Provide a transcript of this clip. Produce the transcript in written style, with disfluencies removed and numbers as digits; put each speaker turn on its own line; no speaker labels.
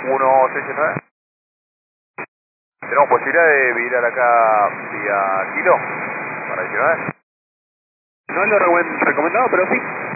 1679. Tenemos posibilidad de virar acá vía Kilo para 19.
No es lo recomendado, pero sí.